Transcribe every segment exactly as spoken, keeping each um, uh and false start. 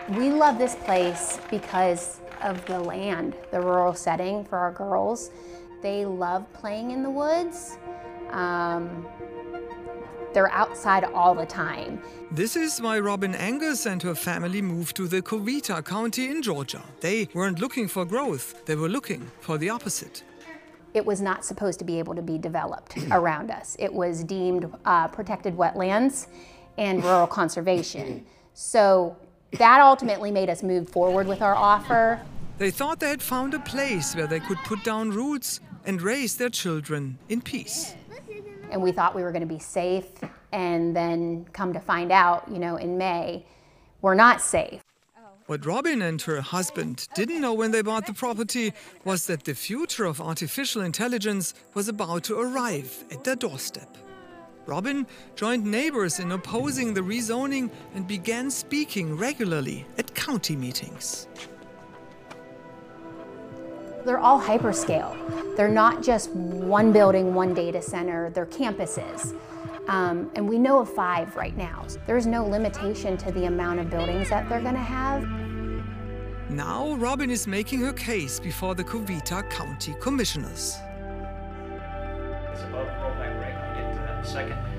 We love this place because of the land, the rural setting for our girls. They love playing in the woods. Um, they're outside all the time. This is why Robin Angus and her family moved to the Coweta County in Georgia. They weren't looking for growth, they were looking for the opposite. It was not supposed to be able to be developed around us. It was deemed uh, protected wetlands and rural conservation. So that ultimately made us move forward with our offer. They thought they had found a place where they could put down roots and raise their children in peace. And we thought we were going to be safe, and then come to find out, you know, in May, we're not safe. What Robin and her husband didn't know when they bought the property was that the future of artificial intelligence was about to arrive at their doorstep. Robin joined neighbors in opposing the rezoning and began speaking regularly at county meetings. They're all hyperscale. They're not just one building, one data center, they're campuses. Um, and we know of five right now. There's no limitation to the amount of buildings that they're gonna have. Now Robin is making her case before the Coweta County Commissioners. It's above rollback rate. We'll get to that in a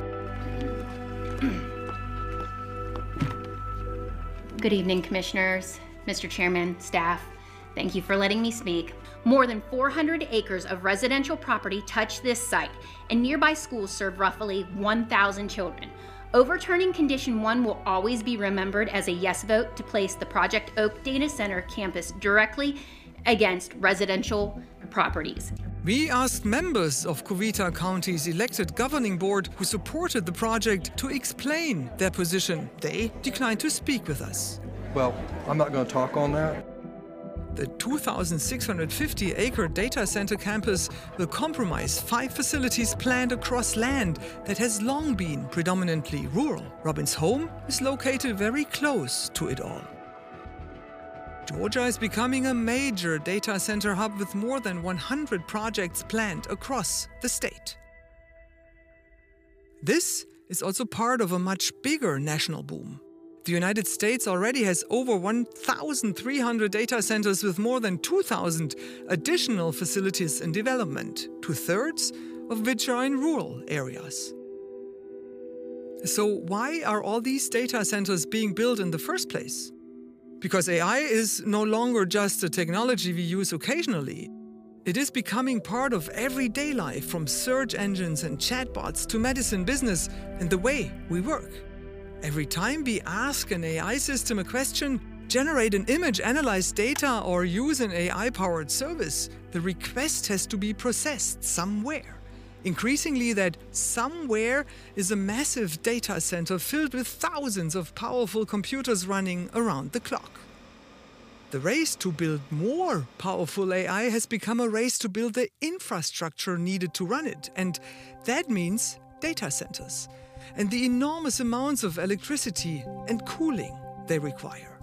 second. Good evening, Commissioners, Mister Chairman, staff. Thank you for letting me speak. More than four hundred acres of residential property touch this site, and nearby schools serve roughly one thousand children. Overturning Condition one will always be remembered as a yes vote to place the Project Oak Data Center campus directly against residential properties. We asked members of Coweta County's elected governing board who supported the project to explain their position. They declined to speak with us. Well, I'm not going to talk on that. The two thousand six hundred fifty acre data center campus will comprise five facilities planned across land that has long been predominantly rural. Robin's home is located very close to it all. Georgia is becoming a major data center hub with more than one hundred projects planned across the state. This is also part of a much bigger national boom. The United States already has over one thousand three hundred data centers with more than two thousand additional facilities in development, two-thirds of which are in rural areas. So why are all these data centers being built in the first place? Because A I is no longer just a technology we use occasionally. It is becoming part of everyday life, from search engines and chatbots to medicine, business, and the way we work. Every time we ask an A I system a question, generate an image, analyze data, or use an A I-powered service, the request has to be processed somewhere. Increasingly, that somewhere is a massive data center filled with thousands of powerful computers running around the clock. The race to build more powerful A I has become a race to build the infrastructure needed to run it, and that means data centers and the enormous amounts of electricity and cooling they require.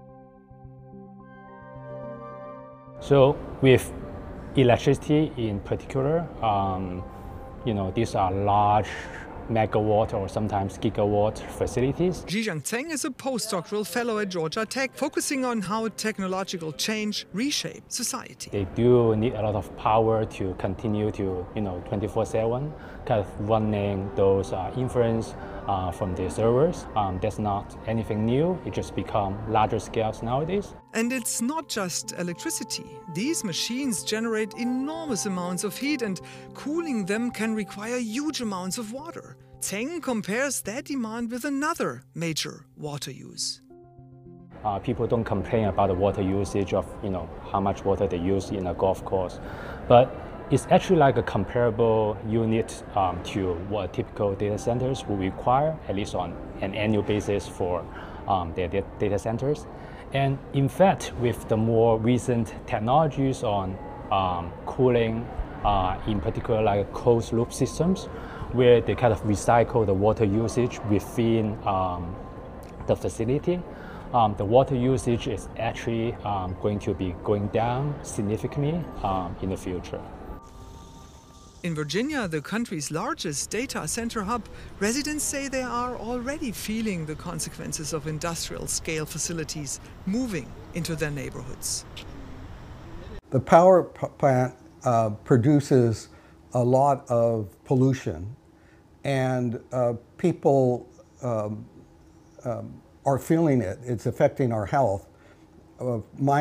So with electricity in particular, um, you know, these are large megawatt or sometimes gigawatt facilities. Zhijiang Zheng is a postdoctoral fellow at Georgia Tech, focusing on how technological change reshape society. They do need a lot of power to continue to, you know, twenty-four seven kind of running those uh, inference uh, from the servers. Um, that's not anything new. It just become larger scales nowadays. And it's not just electricity. These machines generate enormous amounts of heat, and cooling them can require huge amounts of water. Zheng compares that demand with another major water use. Uh, people don't complain about the water usage of, you know, how much water they use in a golf course, but it's actually like a comparable unit um, to what typical data centers will require, at least on an annual basis for um, their data centers. And in fact, with the more recent technologies on um, cooling, uh, in particular like closed loop systems, where they kind of recycle the water usage within um, the facility, um, the water usage is actually um, going to be going down significantly um, in the future. In Virginia, the country's largest data center hub, residents say they are already feeling the consequences of industrial-scale facilities moving into their neighborhoods. The power plant uh, produces a lot of pollution, and uh, people um, um, are feeling it. It's affecting our health. Uh, my